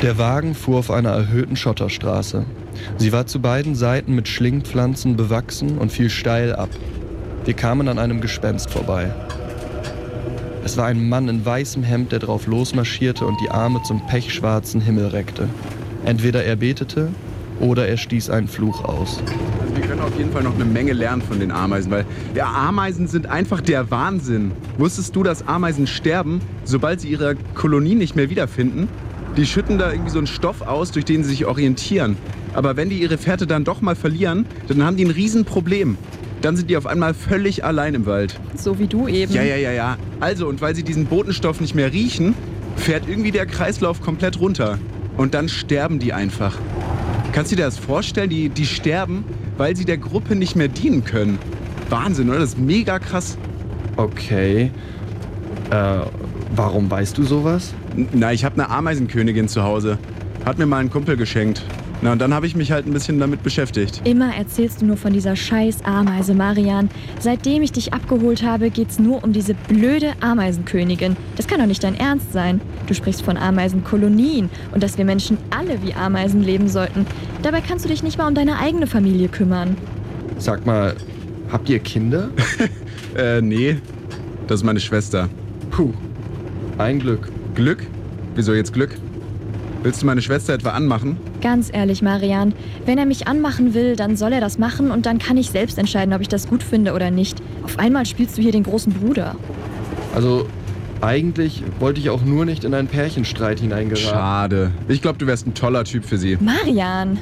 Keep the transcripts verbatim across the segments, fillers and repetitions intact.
Der Wagen fuhr auf einer erhöhten Schotterstraße. Sie war zu beiden Seiten mit Schlingpflanzen bewachsen und fiel steil ab. Wir kamen an einem Gespenst vorbei. Es war ein Mann in weißem Hemd, der drauf losmarschierte und die Arme zum pechschwarzen Himmel reckte. Entweder er betete oder er stieß einen Fluch aus. Also wir können auf jeden Fall noch eine Menge lernen von den Ameisen, weil ja, Ameisen sind einfach der Wahnsinn. Wusstest du, dass Ameisen sterben, sobald sie ihre Kolonie nicht mehr wiederfinden? Die schütten da irgendwie so einen Stoff aus, durch den sie sich orientieren. Aber wenn die ihre Fährte dann doch mal verlieren, dann haben die ein Riesenproblem. Dann sind die auf einmal völlig allein im Wald. So wie du eben. Ja, ja, ja, ja. Also, und weil sie diesen Botenstoff nicht mehr riechen, fährt irgendwie der Kreislauf komplett runter. Und dann sterben die einfach. Kannst du dir das vorstellen? Die, die sterben, weil sie der Gruppe nicht mehr dienen können. Wahnsinn, oder? Das ist mega krass. Okay. Äh, warum weißt du sowas? Na, ich habe eine Ameisenkönigin zu Hause. Hat mir mal ein Kumpel geschenkt. Na, und dann habe ich mich halt ein bisschen damit beschäftigt. Immer erzählst du nur von dieser scheiß Ameise, Marian. Seitdem ich dich abgeholt habe, geht's nur um diese blöde Ameisenkönigin. Das kann doch nicht dein Ernst sein. Du sprichst von Ameisenkolonien und dass wir Menschen alle wie Ameisen leben sollten. Dabei kannst du dich nicht mal um deine eigene Familie kümmern. Sag mal, habt ihr Kinder? äh, nee. Das ist meine Schwester. Puh, ein Glück. Glück? Wieso jetzt Glück? Willst du meine Schwester etwa anmachen? Ganz ehrlich, Marian, wenn er mich anmachen will, dann soll er das machen und dann kann ich selbst entscheiden, ob ich das gut finde oder nicht. Auf einmal spielst du hier den großen Bruder. Also, eigentlich wollte ich auch nur nicht in einen Pärchenstreit hineingeraten. Schade. Ich glaube, du wärst ein toller Typ für sie. Marian!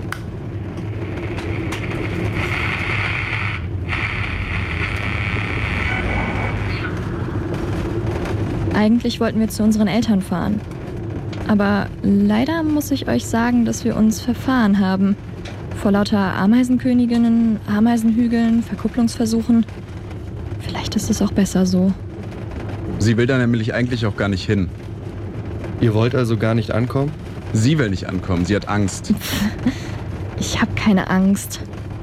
Eigentlich wollten wir zu unseren Eltern fahren. Aber leider muss ich euch sagen, dass wir uns verfahren haben. Vor lauter Ameisenköniginnen, Ameisenhügeln, Verkupplungsversuchen. Vielleicht ist es auch besser so. Sie will da nämlich eigentlich auch gar nicht hin. Ihr wollt also gar nicht ankommen? Sie will nicht ankommen, sie hat Angst. Ich habe keine Angst.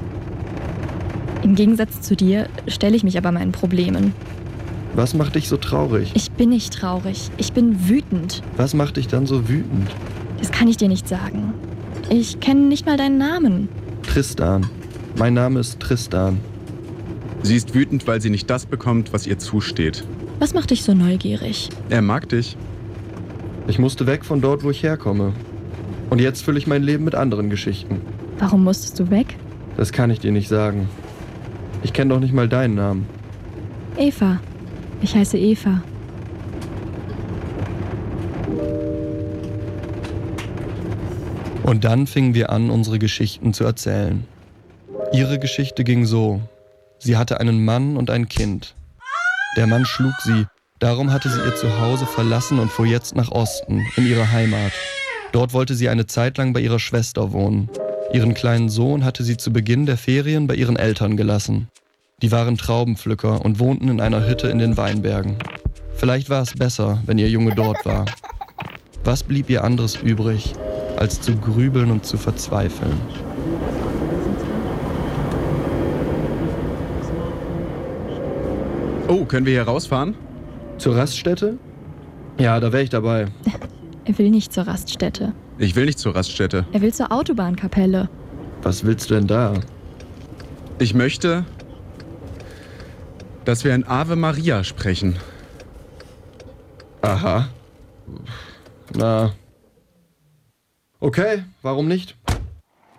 Im Gegensatz zu dir stelle ich mich aber meinen Problemen. Was macht dich so traurig? Ich bin nicht traurig. Ich bin wütend. Was macht dich dann so wütend? Das kann ich dir nicht sagen. Ich kenne nicht mal deinen Namen. Tristan. Mein Name ist Tristan. Sie ist wütend, weil sie nicht das bekommt, was ihr zusteht. Was macht dich so neugierig? Er mag dich. Ich musste weg von dort, wo ich herkomme. Und jetzt fülle ich mein Leben mit anderen Geschichten. Warum musstest du weg? Das kann ich dir nicht sagen. Ich kenne doch nicht mal deinen Namen. Eva. Ich heiße Eva. Und dann fingen wir an, unsere Geschichten zu erzählen. Ihre Geschichte ging so. Sie hatte einen Mann und ein Kind. Der Mann schlug sie, darum hatte sie ihr Zuhause verlassen und fuhr jetzt nach Osten, in ihre Heimat. Dort wollte sie eine Zeit lang bei ihrer Schwester wohnen. Ihren kleinen Sohn hatte sie zu Beginn der Ferien bei ihren Eltern gelassen. Die waren Traubenpflücker und wohnten in einer Hütte in den Weinbergen. Vielleicht war es besser, wenn ihr Junge dort war. Was blieb ihr anderes übrig, als zu grübeln und zu verzweifeln? Oh, können wir hier rausfahren? Zur Raststätte? Ja, da wäre ich dabei. Er will nicht zur Raststätte. Ich will nicht zur Raststätte. Er will zur Autobahnkapelle. Was willst du denn da? Ich möchte, dass wir ein Ave Maria sprechen. Aha. Na. Okay, warum nicht?